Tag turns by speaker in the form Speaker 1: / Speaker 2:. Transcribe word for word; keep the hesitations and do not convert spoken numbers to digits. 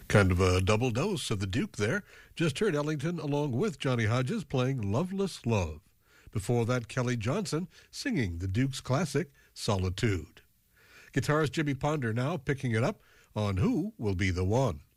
Speaker 1: Kind of a double dose of the Duke there. Just heard Ellington along with Johnny Hodges playing Loveless Love. Before that, Kelly Johnson singing the Duke's classic, Solitude. Guitarist Jimmy Ponder now picking it up on Who Will Be the One.